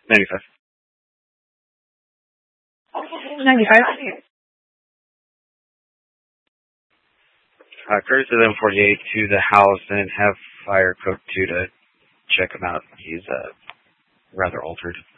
95. 95. Curtis to them 48 to the house and have Fire Cook 2 to check him out. He's rather altered.